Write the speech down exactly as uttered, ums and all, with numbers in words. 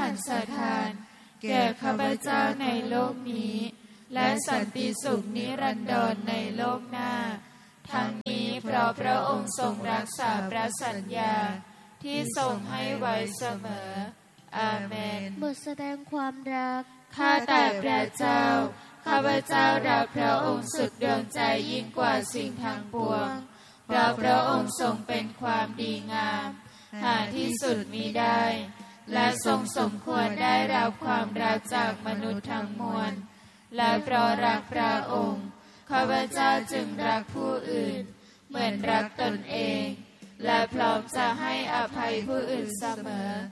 รสถานแก่ข้าพเจ้าในโลกนี้และสันติสุขนิรันดรในโลกหน้าทั้งนี้เพราะพระองค์ทรงรักษาพระสัญญาที่ทรงให้ไว้เสมออาเมนบทแสดงความรักข้าแต่พระเจ้าข้าพเจ้ารักพระองค์สุดดวงใจยิ่งกว่าสิ่งทั้งปวงเพราะพระองค์ทรงเป็นความดีงามหาที่สุดมิได้และทรงสมควรได้รับความรักจากมนุษย์ทั้งมวลและเพราะรักพระองค์ข้าพเจ้าจึงรักผู้อื่นเหมือนรักตนเองและพร้อมจะให้อภัยผู้อื่นเสมอ